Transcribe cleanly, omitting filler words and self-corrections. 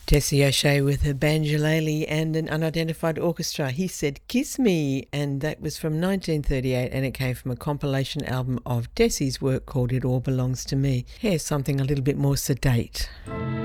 Tessie O'Shea with her banjolele and an unidentified orchestra. He said, "Kiss Me," and that was from 1938, and it came from a compilation album of Tessie's work called It All Belongs to Me. Here's something a little bit more sedate.